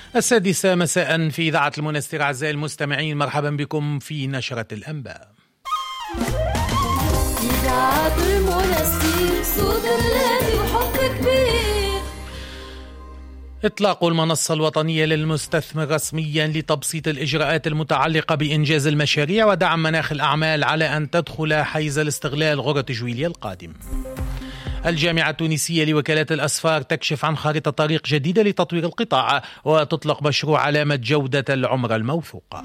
السادسة مساء في إذاعة المنستير. أعزائي المستمعين، مرحبا بكم في نشرة الأنباء. إذاعة المنستير، صوت الذي وحبك بيه. إطلاق المنصة الوطنية للمستثمر رسميا لتبسيط الإجراءات المتعلقة بإنجاز المشاريع ودعم مناخ الأعمال على أن تدخل حيز الاستغلال غرة جويلية القادم. الجامعة التونسية لوكالات الأسفار تكشف عن خارطة طريق جديدة لتطوير القطاع، وتطلق مشروع علامة جودة العمرة الموثوقة.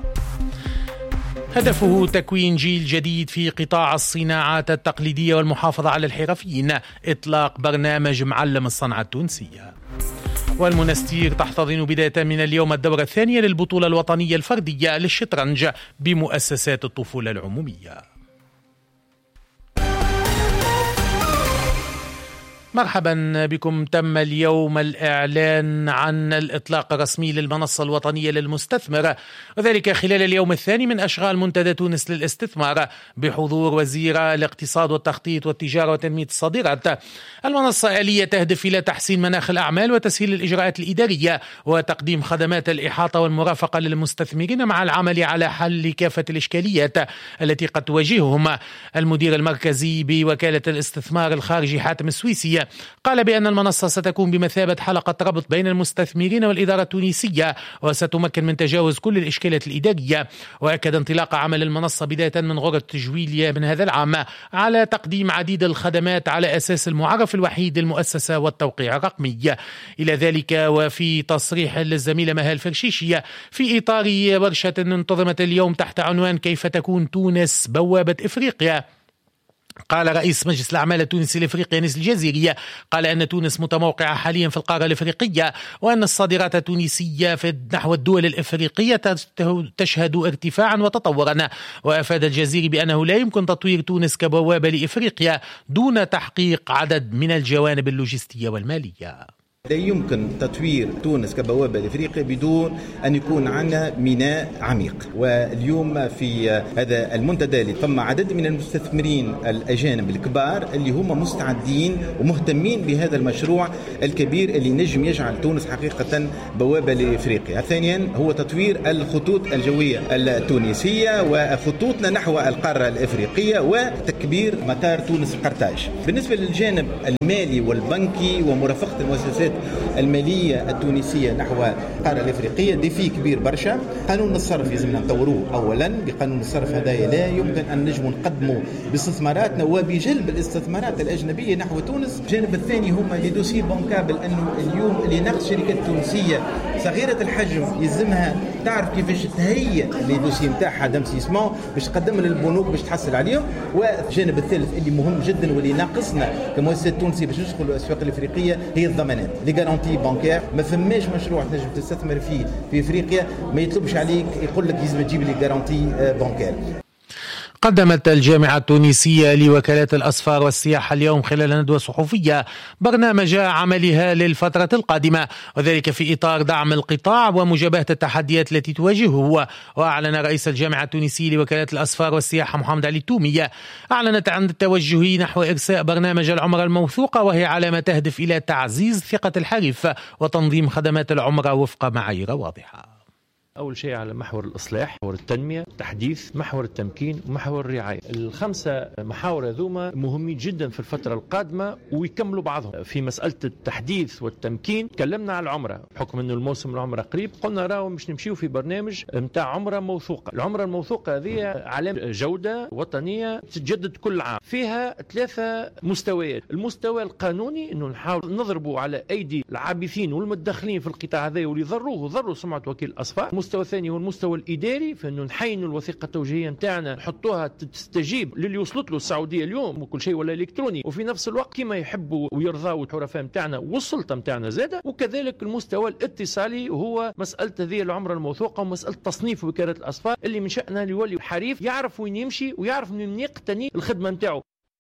هدفه تكوين جيل جديد في قطاع الصناعات التقليدية والمحافظة على الحرفيين، إطلاق برنامج معلم الصنعة التونسية. والمنستير تحتضن بداية من اليوم الدورة الثانية للبطولة الوطنية الفردية للشطرنج بمؤسسات الطفولة العمومية. مرحبا بكم. تم اليوم الإعلان عن الإطلاق الرسمي للمنصة الوطنية للمستثمر، وذلك خلال اليوم الثاني من أشغال منتدى تونس للاستثمار بحضور وزير الاقتصاد والتخطيط والتجارة وتنمية الصادرات. المنصة آلية تهدف إلى تحسين مناخ الأعمال وتسهيل الإجراءات الإدارية وتقديم خدمات الإحاطة والمرافقة للمستثمرين، مع العمل على حل كافة الإشكاليات التي قد تواجههم. المدير المركزي بوكالة الاستثمار الخارجي حاتم السويسي قال بأن المنصة ستكون بمثابة حلقة ربط بين المستثمرين والإدارة التونسية، وستمكن من تجاوز كل الإشكالات الإدارية. وأكد انطلاق عمل المنصة بداية من غرة جويلية من هذا العام على تقديم عديد الخدمات على أساس المعرف الوحيد للمؤسسة والتوقيع الرقمي. إلى ذلك، وفي تصريح للزميلة مها الفرشيشية في إطار ورشة انتظمت اليوم تحت عنوان كيف تكون تونس بوابة إفريقيا، قال رئيس مجلس الأعمال التونسي الإفريقي أنيس الجزيري قال أن تونس متموقعة حاليا في القارة الإفريقية، وأن الصادرات التونسية نحو الدول الإفريقية تشهد ارتفاعا وتطورا. وأفاد الجزيري بأنه لا يمكن تطوير تونس كبوابة لإفريقيا دون تحقيق عدد من الجوانب اللوجستية والمالية. لا يمكن تطوير تونس كبوابة لأفريقيا بدون أن يكون عندنا ميناء عميق. واليوم في هذا المنتدى اللي ثم عدد من المستثمرين الأجانب الكبار اللي هم مستعدين ومهتمين بهذا المشروع الكبير اللي نجم يجعل تونس حقيقة بوابة لأفريقيا. ثانيا هو تطوير الخطوط الجوية التونسية وخطوطنا نحو القارة الإفريقية وتكبير مطار تونس قرطاج. بالنسبة للجانب المالي والبنكي ومرافقة المؤسسات المالية التونسية نحو القارة الإفريقية ديفي كبير برشا. قانون الصرف لازمنا نطوروه أولا. بقانون الصرف هذايا لا يمكن أن نجم نقدموا باستثماراتنا وبجلب الاستثمارات الأجنبية نحو تونس. الجانب الثاني هما لي دوسي بانكابل، أنه اليوم اللي نقص شركات تونسية صغيرة الحجم يلزمها تعرف كيفاش تهيئ لي دوسي نتاعها دامسيسمون باش تقدم للبنوك باش تحصل عليهم. والجانب الثالث اللي مهم جدا واللي ناقصنا كمؤسسات تونسية باش ندخلوا الأسواق الإفريقية هي الضمانات. لي غارانتي بانكير ما فماش مشروع تنجم تستثمر فيه في افريقيا ما يطلبش عليك يقول لك لازم تجيب لي غارانتي بانكير. قدمت الجامعة التونسية لوكالات الأسفار والسياحة اليوم خلال ندوة صحفية برنامج عملها للفترة القادمة، وذلك في إطار دعم القطاع ومجابهة التحديات التي تواجهه. وأعلن رئيس الجامعة التونسية لوكالات الأسفار والسياحة محمد علي التومية أعلنت عن التوجه نحو إرساء برنامج العمرة الموثوقة، وهي علامة تهدف إلى تعزيز ثقة الحريف وتنظيم خدمات العمرة وفق معايير واضحة. أول شيء على محور الإصلاح، محور التنمية، التحديث، محور التمكين، ومحور الرعاية. الخمسة محاور هذوما مهمين جدا في الفترة القادمة ويكملوا بعضهم. في مسألة التحديث والتمكين تكلمنا على العمرة بحكم أنه الموسم العمرة قريب، قلنا راهو مش نمشيو في برنامج متاع عمرة موثوقة. العمرة الموثوقة هذه علامة جودة وطنية تتجدد كل عام، فيها 3 مستويات. المستوى القانوني أنه نحاول نضربوا على أيدي العابثين والمتدخلين في القطاع هذا واللي ضروا سمعة وكيل الأسفار. المستوى الثاني هو المستوى الإداري، فإنه نحينوا الوثيقة التوجيهية نتاعنا نحطوها تستجيب للي وصلت له السعودية اليوم وكل شيء ولا إلكتروني، وفي نفس الوقت كما يحبوا ويرضاوا الحرفاء نتاعنا والسلطة نتاعنا زادة. وكذلك المستوى الاتصالي وهو مسألة هذه العمرة الموثوقة ومسألة تصنيف وكالة الأسفار اللي من شأنها يولي حريف يعرف وين يمشي ويعرف من يقتني الخدمة نتاعه.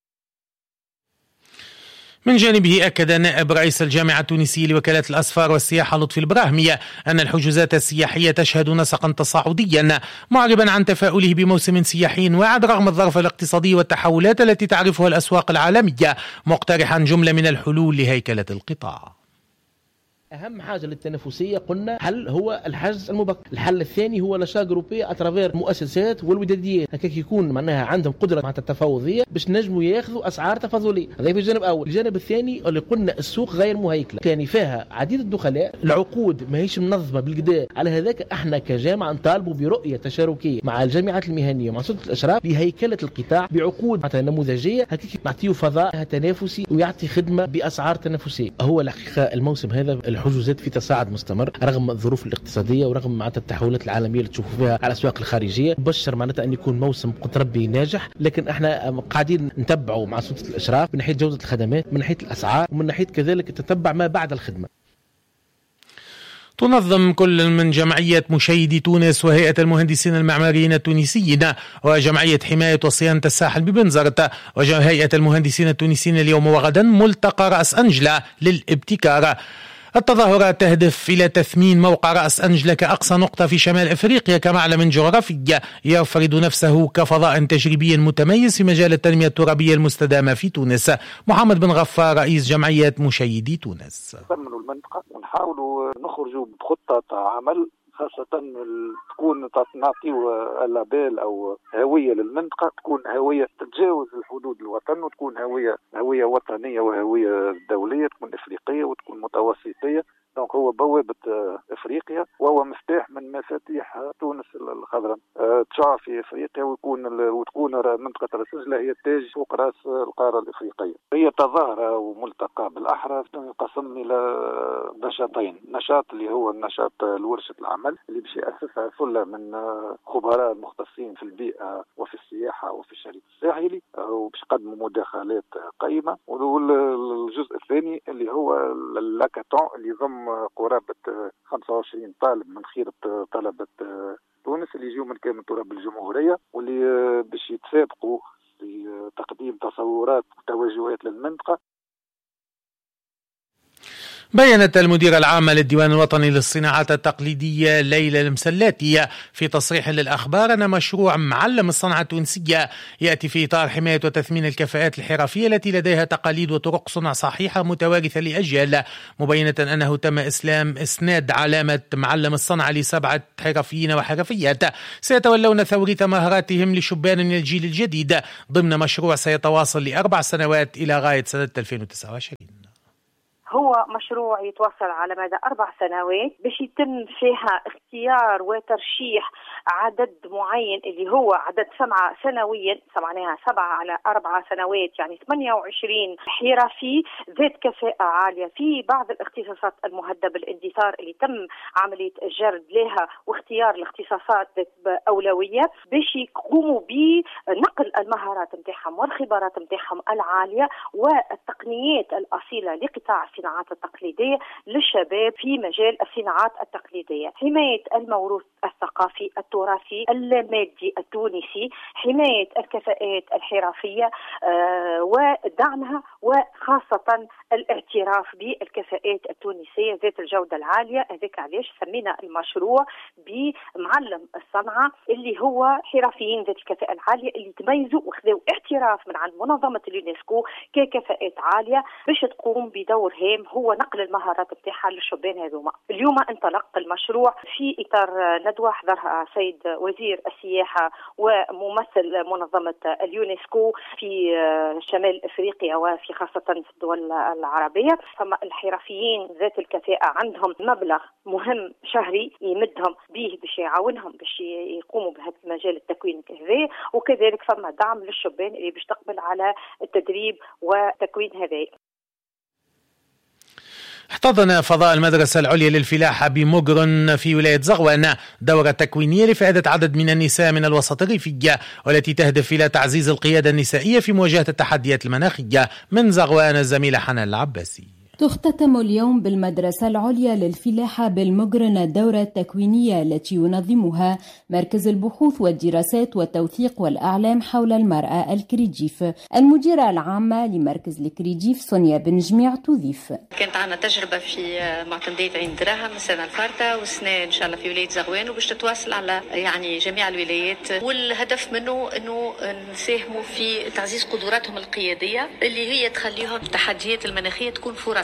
من جانبه أكد نائب رئيس الجامعة التونسية لوكالات الأسفار والسياحة لطفي البراهمية أن الحجوزات السياحية تشهد نسقا تصاعديا، معربا عن تفاؤله بموسم سياحي واعد رغم الظرف الاقتصادي والتحولات التي تعرفها الأسواق العالمية، مقترحا جملة من الحلول لهيكلة القطاع. أهم حاجة للتنافسية قلنا حل هو الحجز المبكر. الحل الثاني هو لاشا جروبي اترافير مؤسسات والوداديات، هكاك يكون معناها عندهم قدرة مع التفاوضية باش نجموا ياخذوا أسعار تفاضلية. هذا في الجانب الأول. الجانب الثاني اللي قلنا السوق غير مهيكلة، كان فيها عديد الدخلاء، العقود ماهيش منظمة بالكدا. على هذاك احنا كجامعة نطالبوا برؤية تشاركية مع الجامعات المهنية ومع سلطة الأشراف لهيكلة القطاع بعقود نموذجية، هكاك نعطيو فضاء تنافسي ويعطي خدمة بأسعار تنافسية. هو الحقيقة الموسم هذا الحجوزات في تصاعد مستمر رغم الظروف الاقتصادية ورغم معناتها التحولات العالمية اللي تشوفوا فيها على الأسواق الخارجية. بشر معناتها أن يكون موسم قد ربي ناجح، لكن احنا قاعدين نتبعوا مع سلطة الأشراف من ناحية جودة الخدمات، من ناحية الأسعار، ومن ناحية كذلك تتبع ما بعد الخدمة. تنظم كل من جمعية مشيدي تونس وهيئة المهندسين المعماريين التونسيين وجمعية حماية وصيانة الساحل ببنزرت وهيئة المهندسين التونسيين اليوم وغدا ملتقى رأس أنجلة للابتكار. التظاهرات تهدف إلى تثمين موقع رأس أنجلة كأقصى نقطة في شمال أفريقيا كمعلم جغرافي يفرض نفسه كفضاء تجريبي متميز في مجال التنمية الترابية المستدامة في تونس. محمد بن غفار رئيس جمعية مشيدي تونس. نثمنوا المنطقة ونحاولوا نخرجوا بخطة عمل خاصة تكون نعطيو اللابيل أو هوية للمنطقة، تكون هوية تتجاوز الحدود الوطن وتكون هوية وطنية وهوية دولية، تكون إفريقية وتكون متوسطية. دونك هو بوابة إفريقيا وهو مفتاح من مفاتيح تونس الخضراء تشع في إفريقيا، وتكون منطقة رأس أنجلة هي التاج فوق رأس القارة الإفريقية. هي تظاهرة وملتقى بالأحرى ينقسم إلى نشاطين. نشاط اللي هو النشاط الورشة العمل اللي باش يأسسها ثلة من خبراء مختصين في البيئة وفي السياحة وفي الشريط الساحلي وباش يقدموا مداخلات قيمة. والجزء الثاني اللي هو اللاكاتون اللي يضم قرابة 25 طالب من خيرة طلبة تونس اللي يجيو من كامل تراب الجمهورية واللي باش يتسابقوا في تقديم تصورات وتوجهات للمنطقة. بيّنت المديرة العامة للديوان الوطني للصناعات التقليدية ليلى المسلاتي في تصريح للأخبار أن مشروع معلم الصنعة التونسية يأتي في إطار حماية وتثمين الكفاءات الحرفية التي لديها تقاليد وطرق صنع صحيحة متوارثة لأجيال، مبينة أنه تم إسناد علامة معلم الصنعة ل7 حرفيين وحرفيات سيتولون توريث مهاراتهم لشبان من الجيل الجديد ضمن مشروع سيتواصل ل4 سنوات إلى غاية سنة 2029. هو مشروع يتواصل على مدى 4 سنوات باش يتم فيها اختيار وترشيح عدد معين اللي هو عدد 7 سنويا، سمعناها 7 على 4 سنوات يعني 28 حرفي ذات كفاءة عالية في بعض الاختصاصات المهدة بالاندثار اللي تم عملية الجرد لها واختيار الاختصاصات بأولوية باش يقوموا بنقل المهارات متاعهم والخبرات متاعهم العالية والتقنيات الأصيلة لقطاع الصناعات التقليدية للشباب في مجال الصناعات التقليدية، حماية الموروث الثقافي التراثي المادي التونسي، حماية الكفاءات الحرفية ودعمها وخاصة الاعتراف بالكفاءات التونسية ذات الجودة العالية. هذاك علاش سمينا المشروع بمعلم الصنعة اللي هو حرفيين ذات الكفاءة العالية اللي تميزوا وخذوا اعتراف من عند منظمة اليونسكو ككفاءات عالية باش تقوم بدور هام هو نقل المهارات بتاعها للشبان هذوما. اليوم انطلق المشروع في إطار ندوة حضرها سيد وزير السياحة وممثل منظمة اليونسكو في شمال أفريقيا وفي خاصة في الدول العربية. ثم الحرفيين ذات الكفاءة عندهم مبلغ مهم شهري يمدهم به باش يعاونهم باش يقوموا بهذا المجال التكوين هذا، وكذلك ثم دعم للشبان اللي باش تقبل على التدريب وتكوين هذا. احتضن فضاء المدرسة العليا للفلاحة بمقرن في ولاية زغوان دورة تكوينية لفائدة عدد من النساء من الوسط الريفي والتي تهدف إلى تعزيز القيادة النسائية في مواجهة التحديات المناخية. من زغوان الزميلة حنان العباسي. تختتم اليوم بالمدرسة العليا للفلاحة بالمقرن الدورة التكوينية التي ينظمها مركز البحوث والدراسات والتوثيق والأعلام حول المرأة الكريجيف. المديرة العامة لمركز الكريجيف سونيا بن جميع تضيف: كانت عندنا تجربة في معتمدية عين دراهم السنة الفارطة والسنة إن شاء الله في ولاية زغوان وباش تتواصل على يعني جميع الولايات، والهدف منه أنه نساهموا في تعزيز قدراتهم القيادية اللي هي تخليهم التحديات المناخية تكون فرص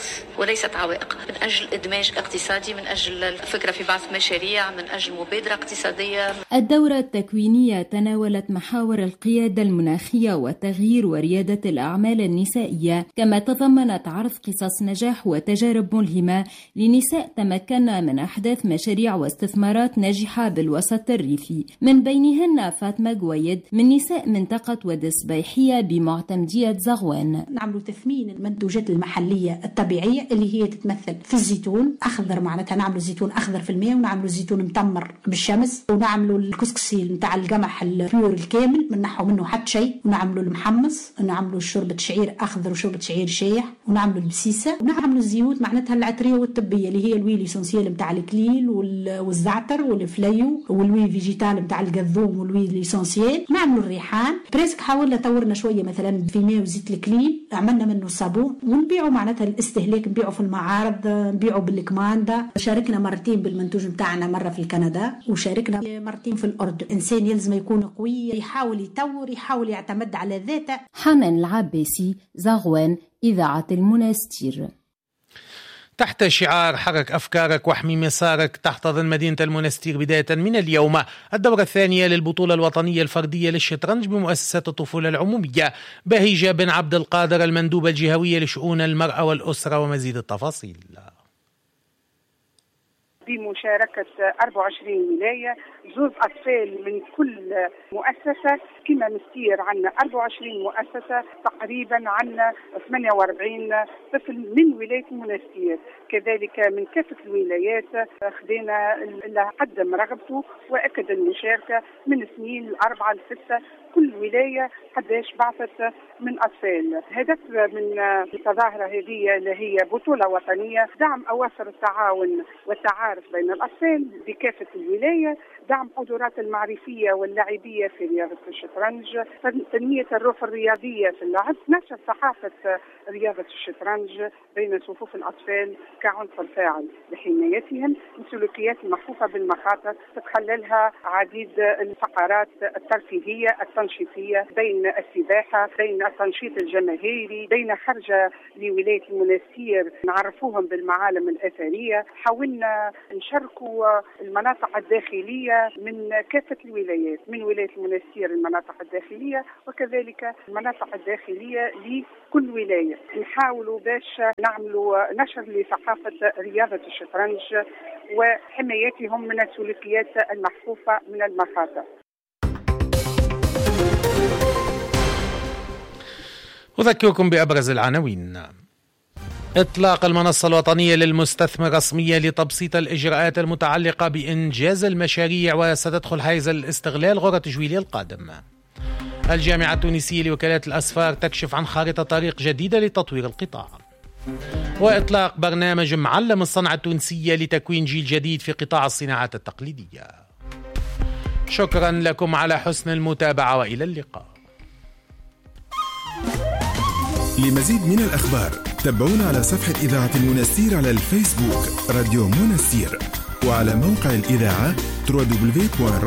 وليست عوائق، من أجل إدماج اقتصادي، من أجل الفكرة في بعض مشاريع، من أجل مبادرة اقتصادية. الدورة التكوينية تناولت محاور القيادة المناخية وتغيير وريادة الأعمال النسائية، كما تضمنت عرض قصص نجاح وتجارب ملهمة لنساء تمكن من أحداث مشاريع واستثمارات ناجحة بالوسط الريفي، من بينهن فاطمة جويد من نساء منطقة ود الصبيحية بمعتمدية زغوان. نعملوا تثمين المنتوجات المحلية الطبيعية اللي هي تتمثل في الزيتون أخضر، معناتها نعملوا زيتون أخضر في الماء، ونعملوا زيتون متمر بالشمس، ونعملوا الكسكسي نتاع القمح البيور الكامل من نحو منه حتى شيء، ونعملوا المحمص، ونعملوا شوربة شعير أخضر وشوربة شعير شايح، ونعملوا البسيسة، ونعملوا الزيوت معناتها العطرية والطبية اللي هي الويل إسونسيال نتاع الكليل والزعتر والفليو والويل فيجيتال نتاع القذوم والويل إسونسيال، نعملوا الريحان. بريسك حاولنا طورنا شوية مثلا في ماء وزيت الكليل، عملنا منه الصابون ونبيعه معناتها الاستهلاك، نبيعه في المعارض، نبيعه بالكماندا. شاركنا مرتين بالمنتوج متاعنا، مرة في كندا وشاركنا مرتين في الأردن. إنسان يلزم يكون قوي، يحاول يطور، يحاول يعتمد على ذاته. حنان العباسي، زغوان، إذاعة المنستير. تحت شعار حرك أفكارك واحمي مسارك، تحتضن مدينة المنستير بداية من اليوم الدورة الثانية للبطولة الوطنية الفردية للشطرنج بمؤسسة الطفولة العمومية. بهيجة بن عبد القادر المندوبة الجهوية لشؤون المرأة والأسرة ومزيد التفاصيل. بمشاركة 24 ولاية، زوز أطفال من كل مؤسسة. كما نستير عنا 24 مؤسسة، تقريبا عنا 48 طفل من ولاية المنستير، كذلك من كافة الولايات. خدينا اللي قدم رغبته وأكد المشاركة من سنين 4 ل 6. كل ولاية قداش بعثت من أطفال. هدف من التظاهرة هذه اللي هي بطولة وطنية، دعم أواصر التعاون والتعارف بين الأطفال بكافة الولاية، دعم قدرات المعرفية واللعبية في رياضة الشطرنج، تنمية الروح الرياضية في اللعب، نشر ثقافة رياضة الشطرنج بين صفوف الأطفال كعنصر فاعل لحمايتهم من سلوكيات المخوفة بالمخاطر، تتخللها عديد الفقرات الترفيهية التنشيطية، بين السباحة، بين التنشيط الجماهيري، بين خرجة لولاية المنستير نعرفوهم بالمعالم الأثرية. حاولنا نشاركوا المناطق الداخلية من كافة الولايات، من ولاية المنستير المناطق الداخلية وكذلك المناطق الداخلية لكل ولاية. نحاولوا باش نعملوا نشر لثقافة رياضة الشطرنج وحمايتهم من السلوكيات المخفوفة من المخاطر. أذكركم بأبرز العناوين. إطلاق المنصة الوطنية للمستثمر رسمية لتبسيط الإجراءات المتعلقة بإنجاز المشاريع، وستدخل حيز الاستغلال غرة جويلية القادم. الجامعة التونسية لوكالات الأسفار تكشف عن خارطة طريق جديدة لتطوير القطاع. وإطلاق برنامج معلم الصنعة التونسية لتكوين جيل جديد في قطاع الصناعات التقليدية. شكرا لكم على حسن المتابعة وإلى اللقاء. لمزيد من الأخبار تابعونا على صفحة إذاعة المنستير على الفيسبوك راديو منستير، وعلى موقع الإذاعة www.radiomonastir.com.